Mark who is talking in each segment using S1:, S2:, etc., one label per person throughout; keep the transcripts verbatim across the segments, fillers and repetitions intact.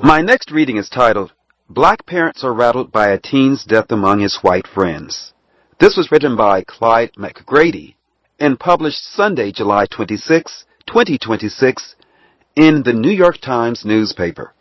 S1: My next reading is titled, Black Parents Are Rattled by a Teen's Death Among His White Friends. This was written by Clyde McGrady and published Sunday, July twenty-sixth, twenty twenty-six, in the New York Times newspaper.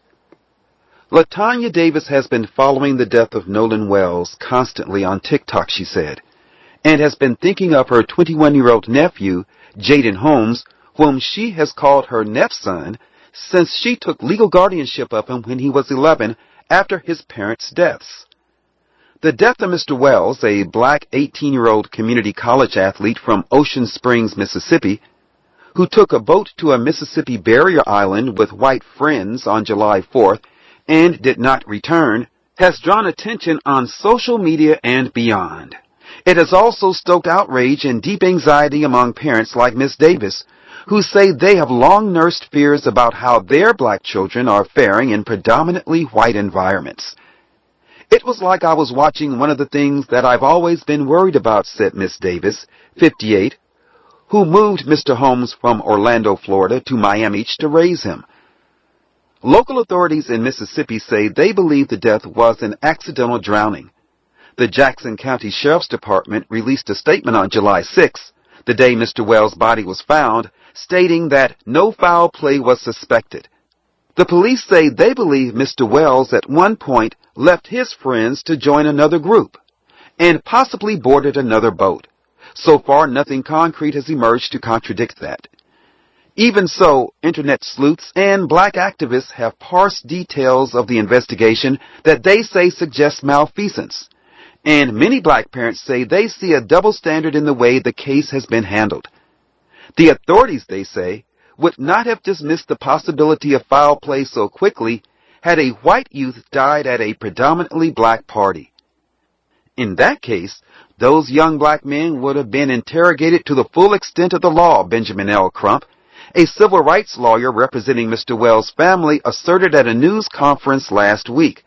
S1: LaTanya Davis has been following the death of Nolan Wells constantly on TikTok, she said, and has been thinking of her twenty-one-year-old nephew, Jaden Holmes, whom she has called her nepson, since she took legal guardianship of him when he was eleven after his parents' deaths. The death of Mister Wells, a black eighteen-year-old community college athlete from Ocean Springs, Mississippi, who took a boat to a Mississippi barrier island with white friends on July fourth and did not return, has drawn attention on social media and beyond. It has also stoked outrage and deep anxiety among parents like Miss Davis, who say they have long nursed fears about how their black children are faring in predominantly white environments. It was like I was watching one of the things that I've always been worried about, said Miss Davis, fifty-eight, who moved Mister Holmes from Orlando, Florida to Miami to raise him. Local authorities in Mississippi say they believe the death was an accidental drowning. The Jackson County Sheriff's Department released a statement on July sixth, the day Mister Wells' body was found, stating that no foul play was suspected. The police say they believe Mister Wells at one point left his friends to join another group and possibly boarded another boat. So far, nothing concrete has emerged to contradict that. Even so, internet sleuths and black activists have parsed details of the investigation that they say suggest malfeasance. And many black parents say they see a double standard in the way the case has been handled. The authorities, they say, would not have dismissed the possibility of foul play so quickly had a white youth died at a predominantly black party. In that case, those young black men would have been interrogated to the full extent of the law, Benjamin L. Crump, a civil rights lawyer representing Mister Wells' family, asserted at a news conference last week.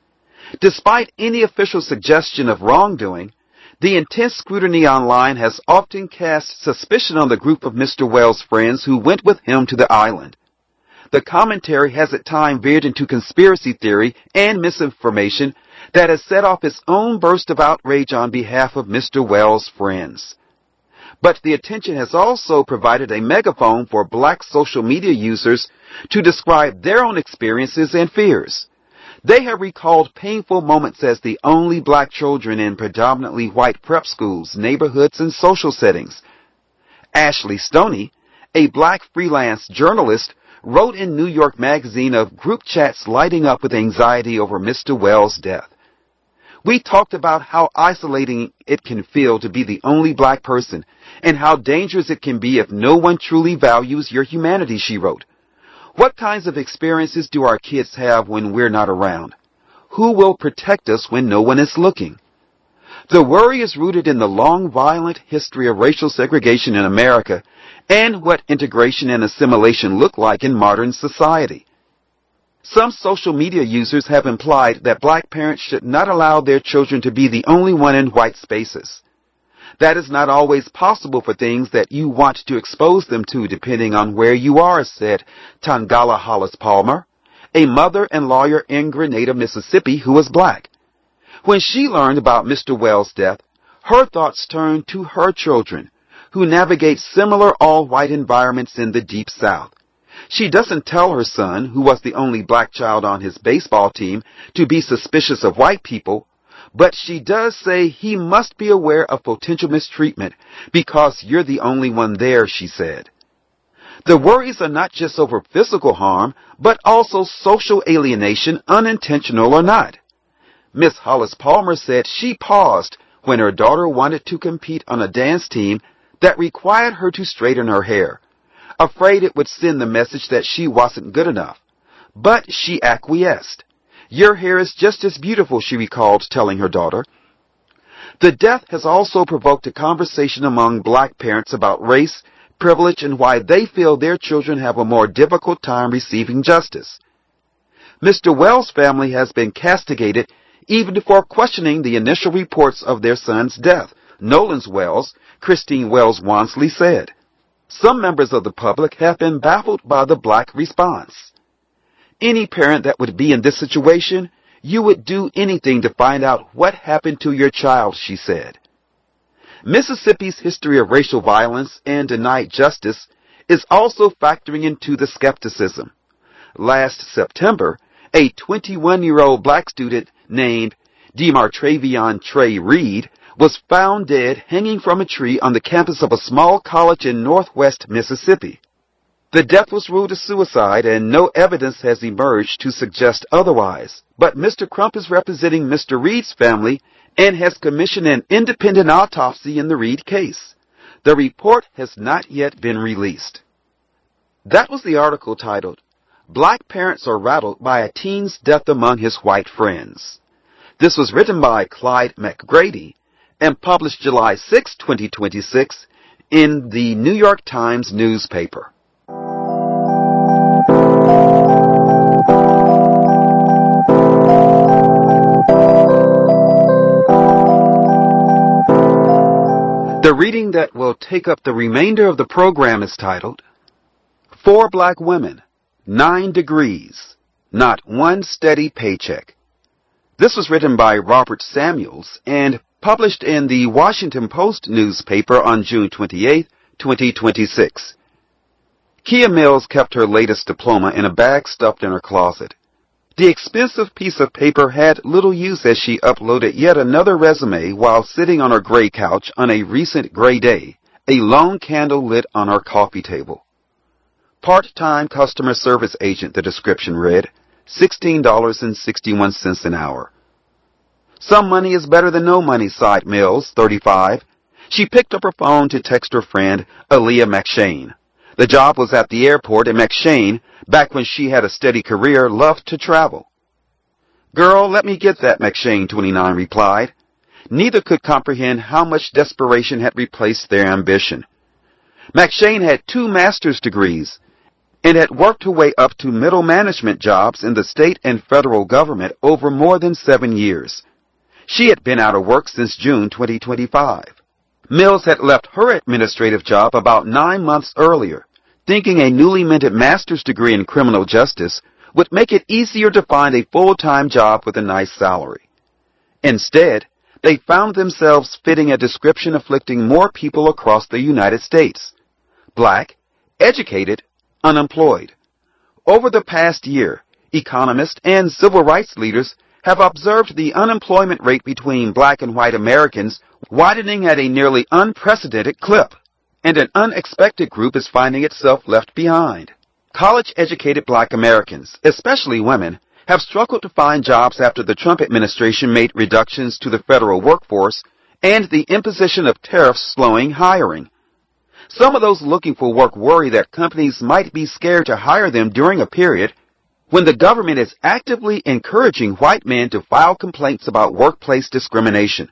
S1: Despite any official suggestion of wrongdoing, the intense scrutiny online has often cast suspicion on the group of Mister Wells' friends who went with him to the island. The commentary has at times veered into conspiracy theory and misinformation that has set off its own burst of outrage on behalf of Mister Wells' friends. But the attention has also provided a megaphone for black social media users to describe their own experiences and fears. They have recalled painful moments as the only black children in predominantly white prep schools, neighborhoods, and social settings. Ashley Stoney, a black freelance journalist, wrote in New York Magazine of group chats lighting up with anxiety over Mister Wells' death. We talked about how isolating it can feel to be the only black person and how dangerous it can be if no one truly values your humanity, she wrote. What kinds of experiences do our kids have when we're not around? Who will protect us when no one is looking? The worry is rooted in the long, violent history of racial segregation in America and what integration and assimilation look like in modern society. Some social media users have implied that black parents should not allow their children to be the only one in white spaces. That is not always possible for things that you want to expose them to depending on where you are, said Tangala Hollis Palmer, a mother and lawyer in Grenada, Mississippi, who was black. When she learned about Mister Wells' death, her thoughts turned to her children, who navigate similar all-white environments in the Deep South. She doesn't tell her son, who was the only black child on his baseball team, to be suspicious of white people, but she does say he must be aware of potential mistreatment because you're the only one there, she said. The worries are not just over physical harm, but also social alienation, unintentional or not. Miss Hollis Palmer said she paused when her daughter wanted to compete on a dance team that required her to straighten her hair, afraid it would send the message that she wasn't good enough. But she acquiesced. Your hair is just as beautiful, she recalled telling her daughter. The death has also provoked a conversation among black parents about race, privilege, and why they feel their children have a more difficult time receiving justice. Mister Wells' family has been castigated even for questioning the initial reports of their son's death, Nolan's Wells, Christine Wells Wansley said. Some members of the public have been baffled by the black response. Any parent that would be in this situation, you would do anything to find out what happened to your child, she said. Mississippi's history of racial violence and denied justice is also factoring into the skepticism. Last September, a twenty-one-year-old black student named Demartravion Trey Reed was found dead hanging from a tree on the campus of a small college in northwest Mississippi. The death was ruled a suicide and no evidence has emerged to suggest otherwise, but Mister Crump is representing Mister Reed's family and has commissioned an independent autopsy in the Reed case. The report has not yet been released. That was the article titled, Black Parents Are Rattled by a Teen's Death Among His White Friends. This was written by Clyde McGrady and published July sixth, twenty twenty-six in the New York Times newspaper. The reading that will take up the remainder of the program is titled, Four Black Women, Nine Degrees, Not One Steady Paycheck. This was written by Robert Samuels and published in the Washington Post newspaper on June twenty-eighth, twenty twenty-six. Kia Mills kept her latest diploma in a bag stuffed in her closet. The expensive piece of paper had little use as she uploaded yet another resume while sitting on her gray couch on a recent gray day, a lone candle lit on her coffee table. Part-time customer service agent, the description read, sixteen dollars and sixty-one cents an hour. Some money is better than no money, sighed Mills, thirty-five. She picked up her phone to text her friend, Aaliyah McShane. The job was at the airport, and McShane, back when she had a steady career, loved to travel. Girl, let me get that, McShane, twenty-nine, replied. Neither could comprehend how much desperation had replaced their ambition. McShane had two master's degrees and had worked her way up to middle management jobs in the state and federal government over more than seven years. She had been out of work since June twenty twenty-five. Mills had left her administrative job about nine months earlier, thinking a newly minted master's degree in criminal justice would make it easier to find a full-time job with a nice salary. Instead, they found themselves fitting a description afflicting more people across the United States. Black, educated, unemployed. Over the past year, economists and civil rights leaders have observed the unemployment rate between black and white Americans widening at a nearly unprecedented clip, and an unexpected group is finding itself left behind. College-educated black Americans, especially women, have struggled to find jobs after the Trump administration made reductions to the federal workforce and the imposition of tariffs slowing hiring. Some of those looking for work worry that companies might be scared to hire them during a period when the government is actively encouraging white men to file complaints about workplace discrimination.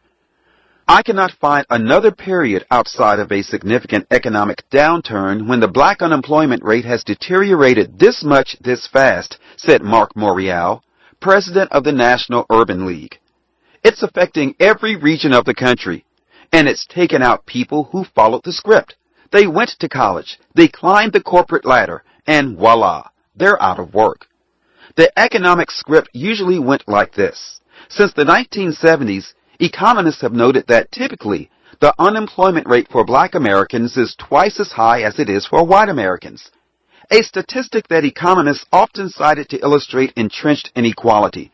S1: I cannot find another period outside of a significant economic downturn when the black unemployment rate has deteriorated this much this fast, said Mark Morial, president of the National Urban League. It's affecting every region of the country, and it's taken out people who followed the script. They went to college, they climbed the corporate ladder, and voila, they're out of work. The economic script usually went like this. Since the nineteen seventies, economists have noted that typically the unemployment rate for black Americans is twice as high as it is for white Americans, a statistic that economists often cited to illustrate entrenched inequality.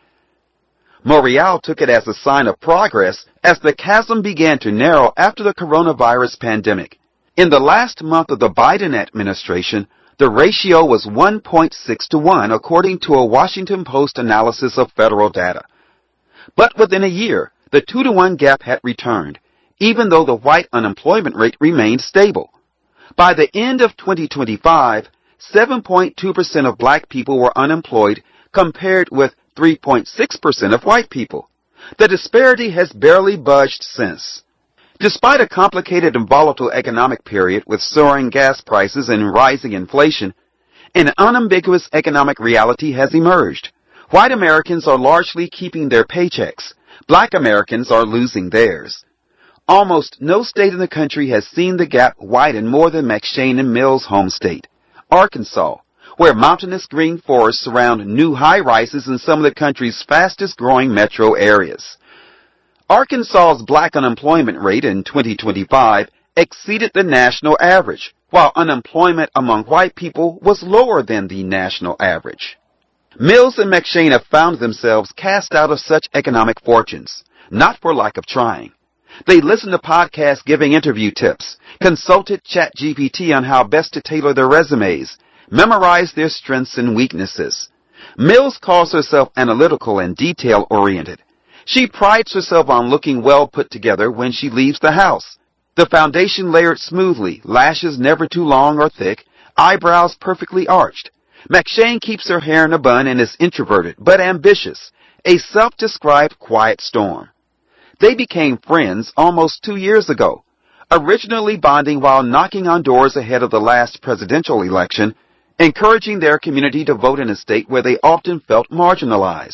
S1: Morial took it as a sign of progress as the chasm began to narrow after the coronavirus pandemic. In the last month of the Biden administration, the ratio was one point six to one, according to a Washington Post analysis of federal data. But within a year, the two to one gap had returned, even though the white unemployment rate remained stable. By the end of twenty twenty-five, seven point two percent of black people were unemployed compared with three point six percent of white people. The disparity has barely budged since. Despite a complicated and volatile economic period with soaring gas prices and rising inflation, an unambiguous economic reality has emerged. White Americans are largely keeping their paychecks. Black Americans are losing theirs. Almost no state in the country has seen the gap widen more than McShane and Mills' home state, Arkansas, where mountainous green forests surround new high-rises in some of the country's fastest-growing metro areas. Arkansas's black unemployment rate in twenty twenty-five exceeded the national average, while unemployment among white people was lower than the national average. Mills and McShane have found themselves cast out of such economic fortunes, not for lack of trying. They listened to podcasts giving interview tips, consulted ChatGPT on how best to tailor their resumes, memorized their strengths and weaknesses. Mills calls herself analytical and detail-oriented. She prides herself on looking well put together when she leaves the house. The foundation layered smoothly, lashes never too long or thick, eyebrows perfectly arched. McShane keeps her hair in a bun and is introverted but ambitious, a self-described quiet storm. They became friends almost two years ago, originally bonding while knocking on doors ahead of the last presidential election, encouraging their community to vote in a state where they often felt marginalized.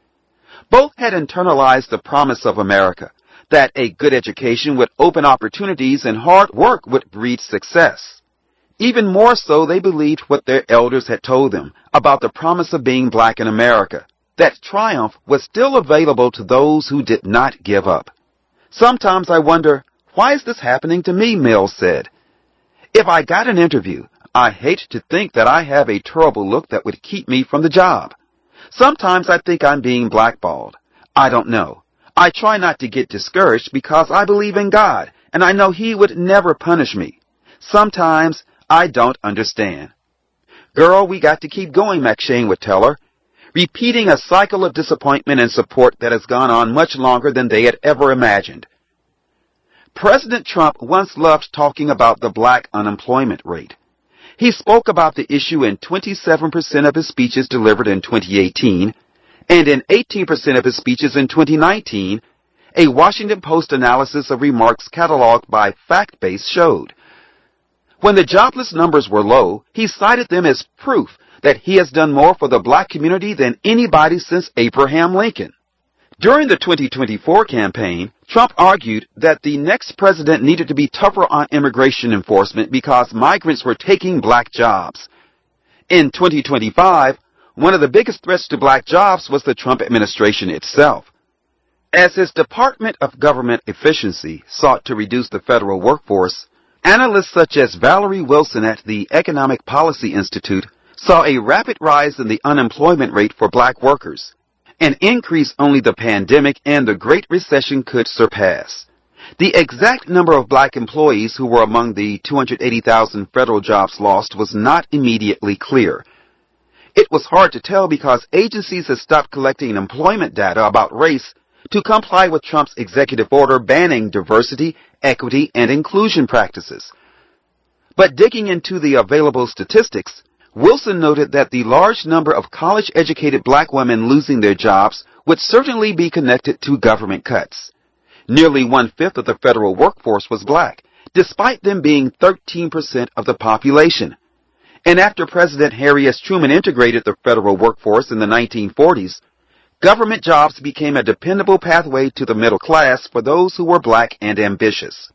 S1: Both had internalized the promise of America, that a good education would open opportunities and hard work would breed success. Even more so, they believed what their elders had told them about the promise of being black in America, that triumph was still available to those who did not give up. Sometimes I wonder, why is this happening to me, Mills said. If I got an interview, I hate to think that I have a terrible look that would keep me from the job. Sometimes I think I'm being blackballed. I don't know. I try not to get discouraged because I believe in God, and I know He would never punish me. Sometimes I don't understand. Girl, we got to keep going, McShane would tell her, repeating a cycle of disappointment and support that has gone on much longer than they had ever imagined. President Trump once loved talking about the black unemployment rate. He spoke about the issue in twenty-seven percent of his speeches delivered in twenty eighteen, and in eighteen percent of his speeches in twenty nineteen, a Washington Post analysis of remarks cataloged by FactBase showed. When the jobless numbers were low, he cited them as proof that he has done more for the black community than anybody since Abraham Lincoln. During the twenty twenty-four campaign, Trump argued that the next president needed to be tougher on immigration enforcement because migrants were taking black jobs. In twenty twenty-five, one of the biggest threats to black jobs was the Trump administration itself. As his Department of Government Efficiency sought to reduce the federal workforce, analysts such as Valerie Wilson at the Economic Policy Institute saw a rapid rise in the unemployment rate for black workers, an increase only the pandemic and the Great Recession could surpass. The exact number of black employees who were among the two hundred eighty thousand federal jobs lost was not immediately clear. It was hard to tell because agencies had stopped collecting employment data about race to comply with Trump's executive order banning diversity, equity, and inclusion practices. But digging into the available statistics, Wilson noted that the large number of college-educated black women losing their jobs would certainly be connected to government cuts. Nearly one-fifth of the federal workforce was black, despite them being thirteen percent of the population. And after President Harry S. Truman integrated the federal workforce in the nineteen forties, government jobs became a dependable pathway to the middle class for those who were black and ambitious.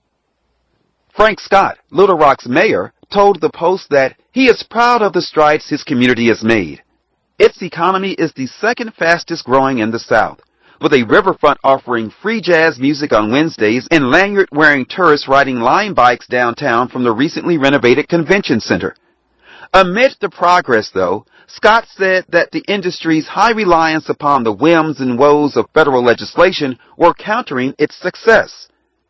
S1: Frank Scott, Little Rock's mayor, told the Post that he is proud of the strides his community has made. Its economy is the second fastest growing in the South, with a riverfront offering free jazz music on Wednesdays and lanyard-wearing tourists riding Lime bikes downtown from the recently renovated convention center. Amid the progress, though, Scott said that the industry's high reliance upon the whims and woes of federal legislation were countering its success.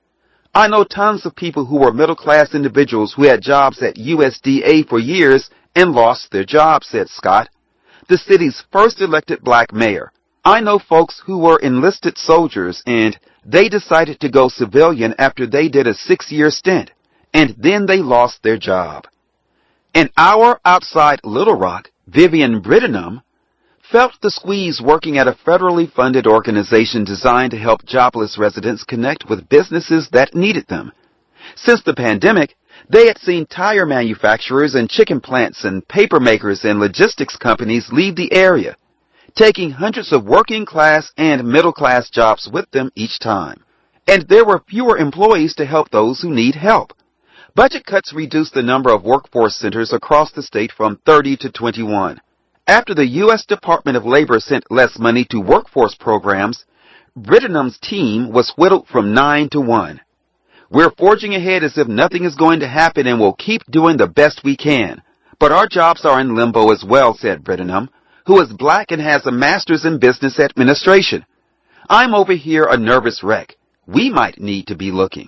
S1: I know tons of people who were middle-class individuals who had jobs at U S D A for years and lost their jobs, said Scott, the city's first elected black mayor. I know folks who were enlisted soldiers and they decided to go civilian after they did a six-year stint, and then they lost their job. An hour outside Little Rock, Vivian Brittenham felt the squeeze working at a federally funded organization designed to help jobless residents connect with businesses that needed them. Since the pandemic, they had seen tire manufacturers and chicken plants and paper makers and logistics companies leave the area, taking hundreds of working-class and middle-class jobs with them each time. And there were fewer employees to help those who need help. Budget cuts reduced the number of workforce centers across the state from thirty to twenty-one. After the U S Department of Labor sent less money to workforce programs, Brittenham's team was whittled from nine to one. We're forging ahead as if nothing is going to happen and we'll keep doing the best we can. But our jobs are in limbo as well, said Brittenham, who is black and has a master's in business administration. I'm over here a nervous wreck. We might need to be looking.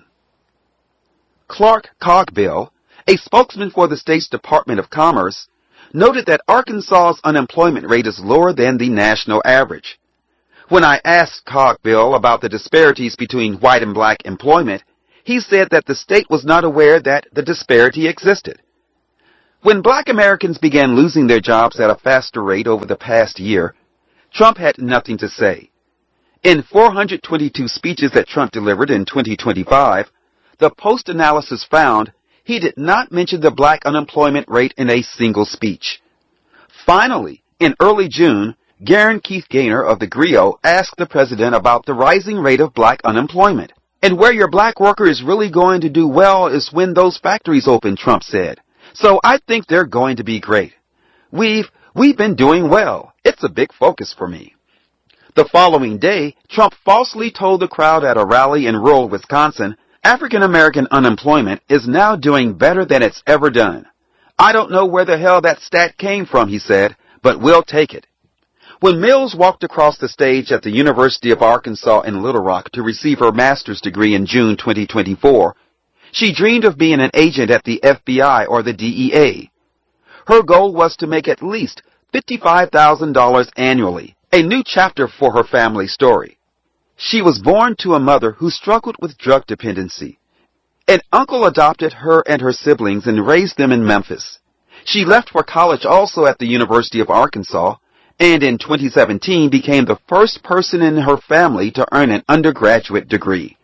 S1: Clark Cogbill, a spokesman for the state's Department of Commerce, noted that Arkansas's unemployment rate is lower than the national average. When I asked Cogbill about the disparities between white and black employment, he said that the state was not aware that the disparity existed. When black Americans began losing their jobs at a faster rate over the past year, Trump had nothing to say. In four hundred twenty-two speeches that Trump delivered in twenty twenty-five, the Post analysis found he did not mention the black unemployment rate in a single speech. Finally, in early June, Garen Keith Gaynor of the Grio asked the president about the rising rate of black unemployment. And where your black worker is really going to do well is when those factories open, Trump said. So I think they're going to be great. We've, we've been doing well. It's a big focus for me. The following day, Trump falsely told the crowd at a rally in rural Wisconsin, African American unemployment is now doing better than it's ever done. I don't know where the hell that stat came from, he said, but we'll take it. When Mills walked across the stage at the University of Arkansas in Little Rock to receive her master's degree in June twenty twenty-four, she dreamed of being an agent at the F B I or the D E A. Her goal was to make at least fifty-five thousand dollars annually, a new chapter for her family story. She was born to a mother who struggled with drug dependency. An uncle adopted her and her siblings and raised them in Memphis. She left for college also at the University of Arkansas, and in twenty seventeen became the first person in her family to earn an undergraduate degree.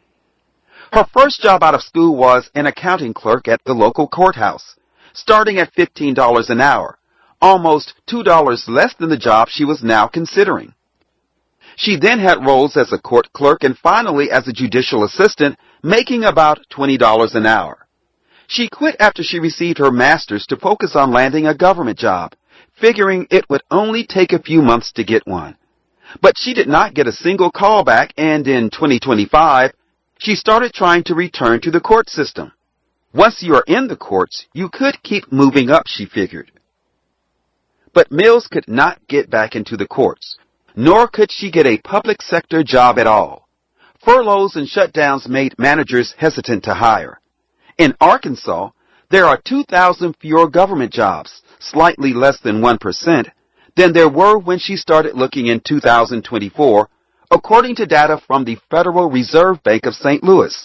S1: Her first job out of school was an accounting clerk at the local courthouse, starting at fifteen dollars an hour, almost two dollars less than the job she was now considering. She then had roles as a court clerk and finally as a judicial assistant, making about twenty dollars an hour. She quit after she received her master's to focus on landing a government job, figuring it would only take a few months to get one. But she did not get a single call back, and in twenty twenty-five, she started trying to return to the court system. Once you are in the courts, you could keep moving up, she figured. But Mills could not get back into the courts, nor could she get a public sector job at all. Furloughs and shutdowns made managers hesitant to hire. In Arkansas, there are two thousand fewer government jobs, slightly less than one percent, than there were when she started looking in two thousand twenty-four, according to data from the Federal Reserve Bank of Saint Louis.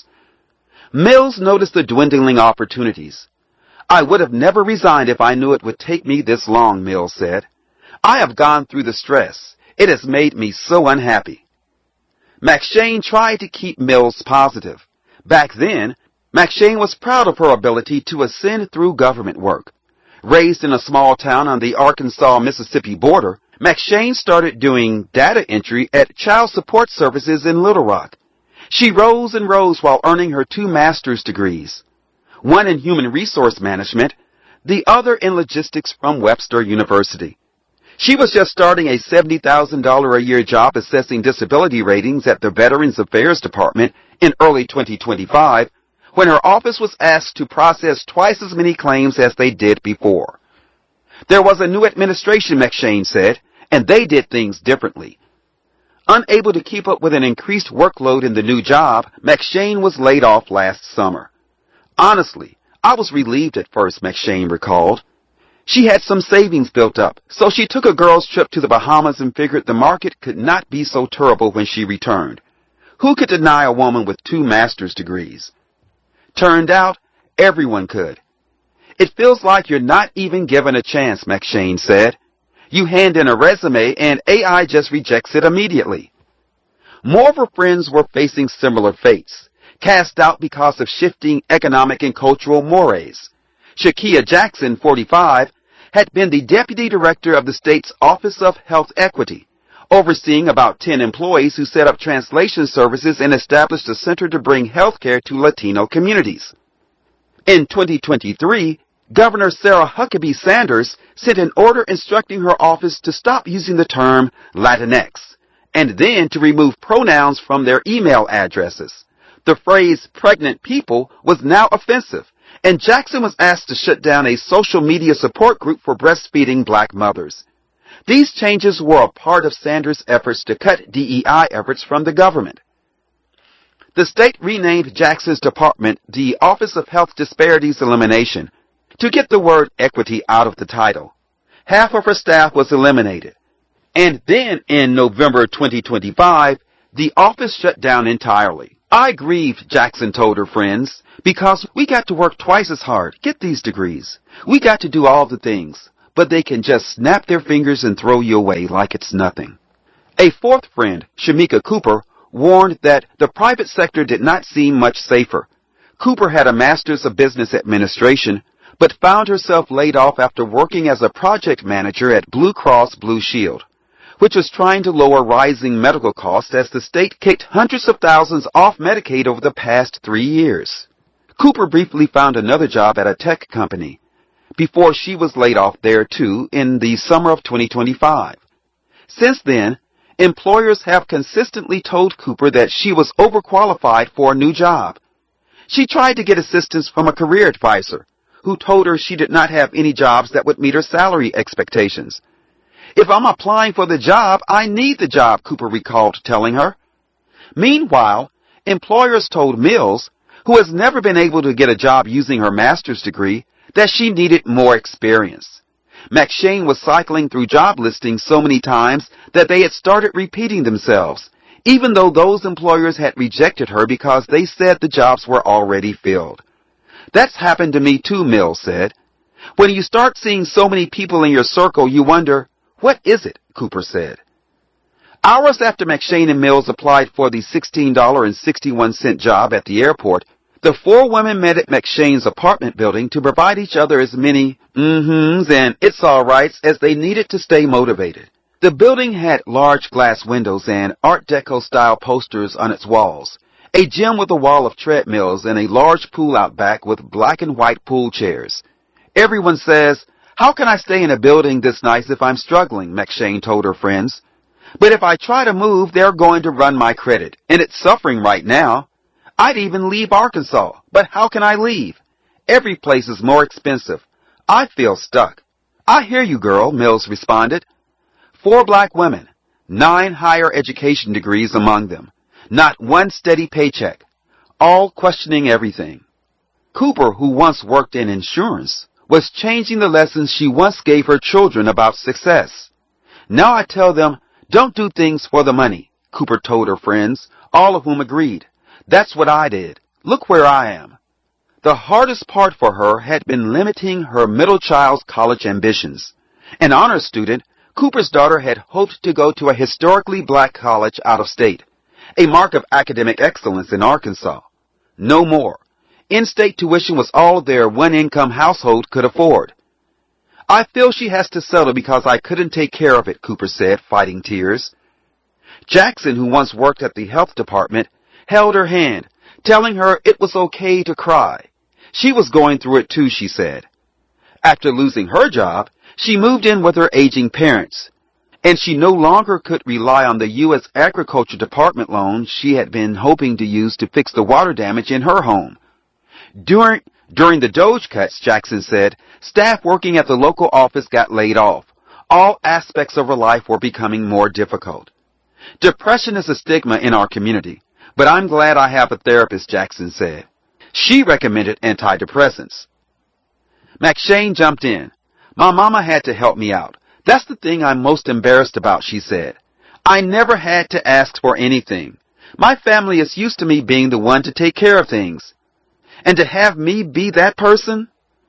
S1: Mills noticed the dwindling opportunities. I would have never resigned if I knew it would take me this long, Mills said. I have gone through the stress. It has made me so unhappy. McShane tried to keep Mills positive. Back then, McShane was proud of her ability to ascend through government work. Raised in a small town on the Arkansas-Mississippi border, McShane started doing data entry at Child Support Services in Little Rock. She rose and rose while earning her two master's degrees, one in human resource management, the other in logistics from Webster University. She was just starting a seventy thousand dollars a year job assessing disability ratings at the Veterans Affairs Department in early twenty twenty-five, when her office was asked to process twice as many claims as they did before. There was a new administration, McShane said, and they did things differently. Unable to keep up with an increased workload in the new job, McShane was laid off last summer. Honestly, I was relieved at first, McShane recalled. She had some savings built up, so she took a girls' trip to the Bahamas and figured the market could not be so terrible when she returned. Who could deny a woman with two master's degrees? Turned out, everyone could. It feels like you're not even given a chance, McShane said. You hand in a resume and A I just rejects it immediately. More of her friends were facing similar fates, cast out because of shifting economic and cultural mores. Shakia Jackson, forty-five, had been the deputy director of the state's Office of Health Equity, overseeing about ten employees who set up translation services and established a center to bring health care to Latino communities. In twenty twenty-three, Governor Sarah Huckabee Sanders sent an order instructing her office to stop using the term Latinx and then to remove pronouns from their email addresses. The phrase pregnant people was now offensive, and Jackson was asked to shut down a social media support group for breastfeeding black mothers. These changes were a part of Sanders' efforts to cut D E I efforts from the government. The state renamed Jackson's department the Office of Health Disparities Elimination to get the word equity out of the title. Half of her staff was eliminated. And then in November twenty twenty-five, the office shut down entirely. I grieved, Jackson told her friends, because we got to work twice as hard, get these degrees. We got to do all the things, but they can just snap their fingers and throw you away like it's nothing. A fourth friend, Shamika Cooper, warned that the private sector did not seem much safer. Cooper had a master's of business administration, but found herself laid off after working as a project manager at Blue Cross Blue Shield, which was trying to lower rising medical costs as the state kicked hundreds of thousands off Medicaid over the past three years. Cooper briefly found another job at a tech company before she was laid off there too in the summer of twenty twenty-five. Since then, employers have consistently told Cooper that she was overqualified for a new job. She tried to get assistance from a career advisor who told her she did not have any jobs that would meet her salary expectations. If I'm applying for the job, I need the job, Cooper recalled telling her. Meanwhile, employers told Mills, who has never been able to get a job using her master's degree, that she needed more experience. McShane was cycling through job listings so many times that they had started repeating themselves, even though those employers had rejected her because they said the jobs were already filled. That's happened to me too, Mills said. When you start seeing so many people in your circle, you wonder, what is it? Cooper said. Hours after McShane and Mills applied for the sixteen dollars and sixty-one cents job at the airport, the four women met at McShane's apartment building to provide each other as many mm-hms and it's all rights as they needed to stay motivated. The building had large glass windows and Art Deco-style posters on its walls, a gym with a wall of treadmills and a large pool out back with black and white pool chairs. Everyone says, how can I stay in a building this nice if I'm struggling, McShane told her friends. But if I try to move, they're going to run my credit, and it's suffering right now. I'd even leave Arkansas, but how can I leave? Every place is more expensive. I feel stuck. I hear you, girl, Mills responded. Four black women, nine higher education degrees among them, not one steady paycheck, all questioning everything. Cooper, who once worked in insurance, was changing the lessons she once gave her children about success. Now I tell them, don't do things for the money, Cooper told her friends, all of whom agreed. That's what I did. Look where I am. The hardest part for her had been limiting her middle child's college ambitions. An honors student, Cooper's daughter had hoped to go to a historically black college out of state, a mark of academic excellence in Arkansas. No more. In-state tuition was all their one-income household could afford. I feel she has to settle because I couldn't take care of it, Cooper said, fighting tears. Jackson, who once worked at the health department, held her hand, telling her it was okay to cry. She was going through it too, she said. After losing her job, she moved in with her aging parents, and she no longer could rely on the U S Agriculture Department loan she had been hoping to use to fix the water damage in her home. During, during the Doge cuts, Jackson said, staff working at the local office got laid off. All aspects of her life were becoming more difficult. Depression is a stigma in our community, but I'm glad I have a therapist, Jackson said. She recommended antidepressants. McShane jumped in. My mama had to help me out. That's the thing I'm most embarrassed about, she said. I never had to ask for anything. My family is used to me being the one to take care of things. And to have me be that person?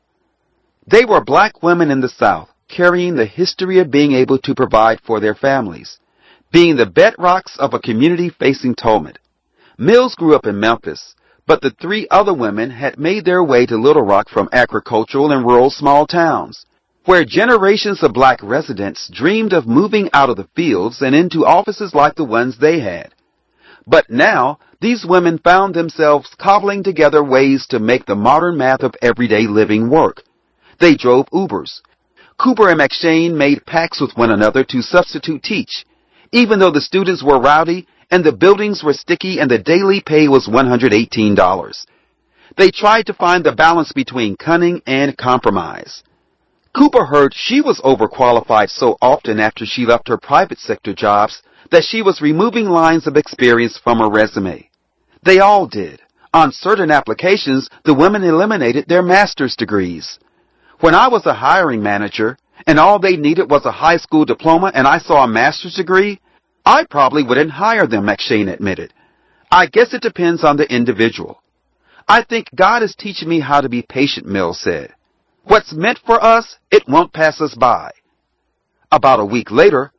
S1: They were black women in the South, carrying the history of being able to provide for their families, being the bedrocks of a community facing tumult. Mills grew up in Memphis, but the three other women had made their way to Little Rock from agricultural and rural small towns, where generations of black residents dreamed of moving out of the fields and into offices like the ones they had. But now, these women found themselves cobbling together ways to make the modern math of everyday living work. They drove Ubers. Cooper and McShane made pacts with one another to substitute teach, even though the students were rowdy and the buildings were sticky and the daily pay was one hundred eighteen dollars. They tried to find the balance between cunning and compromise. Cooper heard she was overqualified so often after she left her private sector jobs that she was removing lines of experience from her resume. They all did. On certain applications, the women eliminated their master's degrees. When I was a hiring manager and all they needed was a high school diploma and I saw a master's degree, I probably wouldn't hire them, McShane admitted. I guess it depends on the individual. I think God is teaching me how to be patient, Mills said. What's meant for us, it won't pass us by. About a week later,